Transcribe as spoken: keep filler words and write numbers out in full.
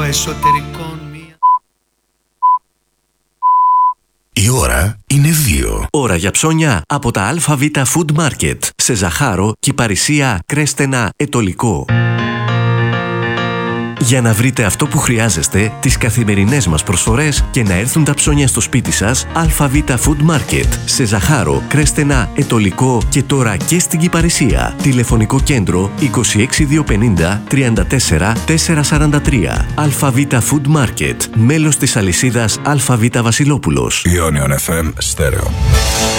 εσωτερικών μία. Η ώρα είναι δύο. Ώρα για ψώνια από τα ΑΒ Food Market σε Ζαχάρο, Κυπαρισία, Κρέστενα, Ετωλικό. Για να βρείτε αυτό που χρειάζεστε, τις καθημερινές μας προσφορές και να έρθουν τα ψώνια στο σπίτι σας, ΑΒ Food Market σε Ζαχάρο, Κρέστενα, Ετωλικό και τώρα και στην Κυπαρισία. Τηλεφωνικό κέντρο είκοσι έξι διακόσια πενήντα τριάντα τέσσερα τετρακόσια σαράντα τρία. ΑΒ Food Market, μέλος της αλυσίδας ΑΒ Βασιλόπουλος. Ionion εφ εμ Stereo.